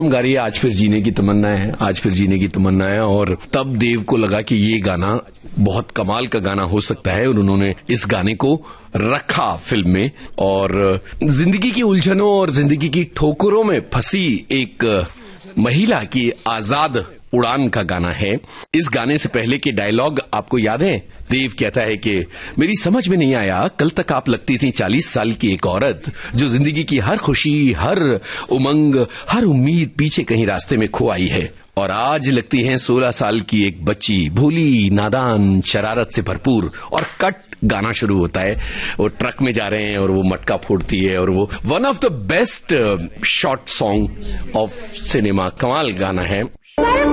गा रही है आज फिर जीने की तमन्ना है, आज फिर जीने की तमन्ना है। और तब देव को लगा कि ये गाना बहुत कमाल का गाना हो सकता है और उन्होंने इस गाने को रखा फिल्म में। और जिंदगी की उलझनों और जिंदगी की ठोकरों में फंसी एक महिला की आजाद उड़ान का गाना है। इस गाने से पहले के डायलॉग आपको याद है? देव कहता है कि मेरी समझ में नहीं आया, कल तक आप लगती थी 40 साल की एक औरत जो जिंदगी की हर खुशी, हर उमंग, हर उम्मीद पीछे कहीं रास्ते में खो आई है, और आज लगती हैं 16 साल की एक बच्ची, भोली, नादान, शरारत से भरपूर। और कट गाना शुरू होता है, वो ट्रक में जा रहे हैं और वो मटका फोड़ती है, और वो one of the best short song of cinema, कमाल गाना है।